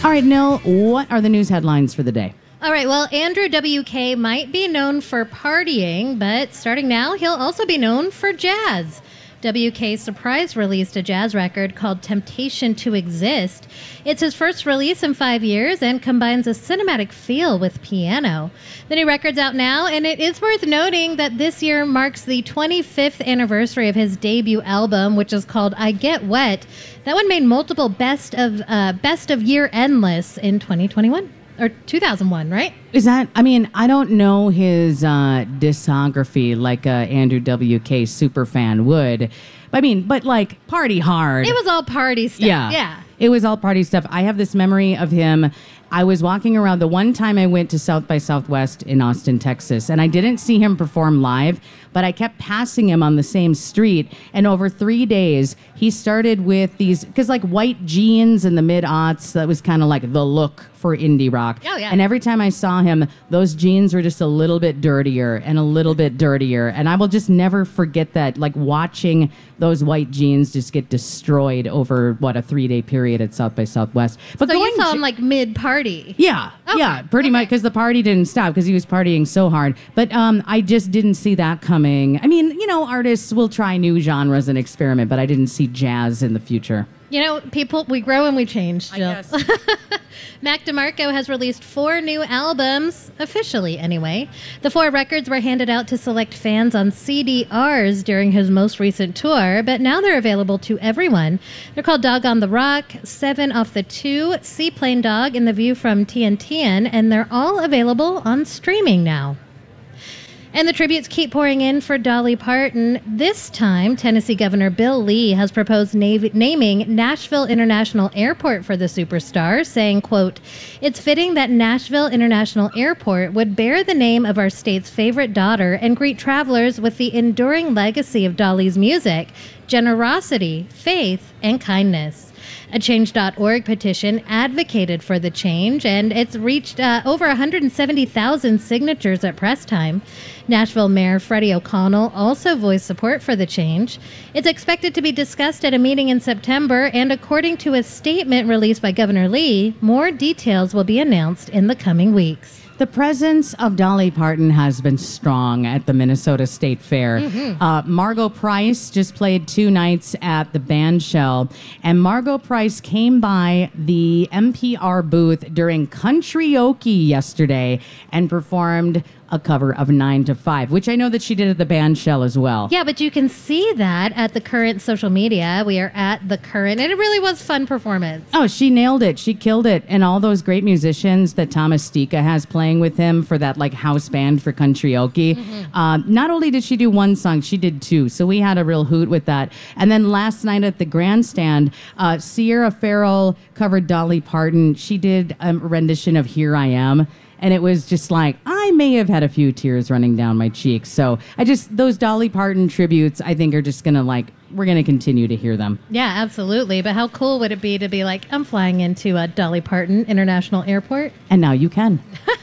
All right, Nil, what are the news headlines for the day? All right, well, Andrew WK might be known for partying, but starting now, he'll also be known for jazz. WK surprise released a jazz record called Temptation to Exist. It's his first release in 5 years and combines a cinematic feel with piano. The new record's out now, and it is worth noting that this year marks the 25th anniversary of his debut album, which is called I Get Wet. That one made multiple best of year end lists in 2021. Or 2001, right? Is that, I don't know his discography like Andrew WK superfan would. But like party hard. It was all party stuff. Yeah. It was all party stuff. I have this memory of him. I was walking around the one time I went to South by Southwest in Austin, Texas, and I didn't see him perform live, but I kept passing him on the same street. And over 3 days, he started with these, because like white jeans in the mid-aughts, that was kind of like the look for indie rock. Oh, yeah. And every time I saw him, those jeans were just a little bit dirtier and a little bit dirtier. And I will just never forget that, like watching those white jeans just get destroyed over, a 3-day period at South by Southwest. But so you saw him like mid-party? Yeah, pretty much, because the party didn't stop because he was partying so hard. But I just didn't see that coming. Artists will try new genres and experiment, but I didn't see jazz in the future. People, we grow and we change, Jill. I guess. Mac DeMarco has released 4 new albums, officially anyway. The 4 records were handed out to select fans on CDRs during his most recent tour, but now they're available to everyone. They're called Dog on the Rock, 7 Off the 2, Seaplane Dog, and The View from TNTN, and they're all available on streaming now. And the tributes keep pouring in for Dolly Parton. This time, Tennessee Governor Bill Lee has proposed naming Nashville International Airport for the superstar, saying, quote, "It's fitting that Nashville International Airport would bear the name of our state's favorite daughter and greet travelers with the enduring legacy of Dolly's music, generosity, faith, and kindness." A Change.org petition advocated for the change, and it's reached over 170,000 signatures at press time. Nashville Mayor Freddie O'Connell also voiced support for the change. It's expected to be discussed at a meeting in September, and according to a statement released by Governor Lee, more details will be announced in the coming weeks. The presence of Dolly Parton has been strong at the Minnesota State Fair. Margot Price just played 2 nights at the Bandshell, and Margot Price came by the NPR booth during Country-oke yesterday and performed a cover of 9 to 5, which I know that she did at the Bandshell as well. Yeah, but you can see that at the Current social media. We are at the Current, and it really was a fun performance. Oh, she nailed it. She killed it. And all those great musicians that Thomas Stika has playing with him for that like house band for Country-oke. Not only did she do 1 song, she did 2. So we had a real hoot with that. And then last night at the grandstand, Sierra Farrell covered Dolly Parton. She did a rendition of Here I Am. And it was just like, I may have had a few tears running down my cheeks. So those Dolly Parton tributes, I think are just going to we're going to continue to hear them. Yeah, absolutely. But how cool would it be to be like, I'm flying into a Dolly Parton International Airport? And now you can.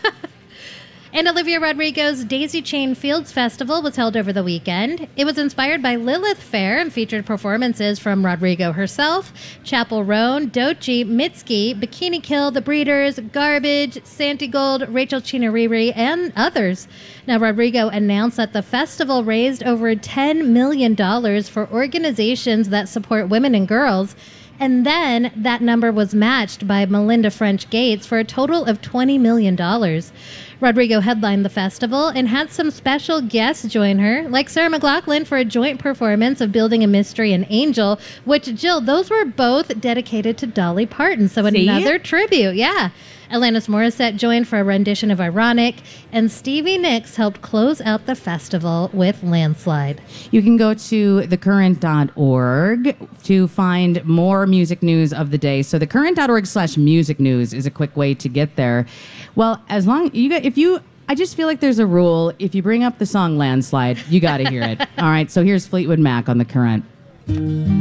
And Olivia Rodrigo's Daisy Chain Fields Festival was held over the weekend. It was inspired by Lilith Fair and featured performances from Rodrigo herself, Chappell Roan, Doechii, Mitski, Bikini Kill, The Breeders, Garbage, Santigold, Rachel Chinariri, and others. Now, Rodrigo announced that the festival raised over $10 million for organizations that support women and girls. And then that number was matched by Melinda French Gates for a total of $20 million. Rodrigo headlined the festival and had some special guests join her, like Sarah McLachlan for a joint performance of Building a Mystery and Angel, which, Jill, those were both dedicated to Dolly Parton. So another tribute, yeah. Alanis Morissette joined for a rendition of Ironic, and Stevie Nicks helped close out the festival with Landslide. You can go to thecurrent.org to find more music news of the day. So thecurrent.org/music news is a quick way to get there. Well, I just feel like there's a rule. If you bring up the song Landslide, you got to hear it. All right, so here's Fleetwood Mac on The Current.